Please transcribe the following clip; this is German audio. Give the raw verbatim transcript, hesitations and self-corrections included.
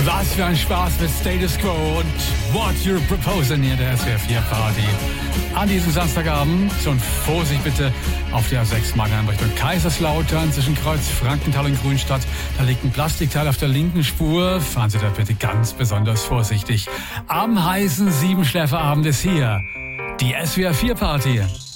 Was für ein Spaß mit Status Quo und What You're Proposing hier der S W R vier Party. An diesem Samstagabend, und Vorsicht bitte auf der A sechs Mannheim Richtung Kaiserslautern zwischen Kreuz Frankenthal und Grünstadt. Da liegt ein Plastikteil auf der linken Spur. Fahren Sie da bitte ganz besonders vorsichtig. Am heißen Siebenschläferabend ist hier die S W R vier Party.